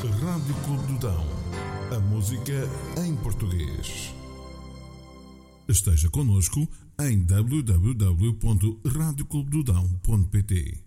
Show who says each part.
Speaker 1: Rádio Clube do Dão. A música em português. Esteja connosco em www.radioclubedodão.pt.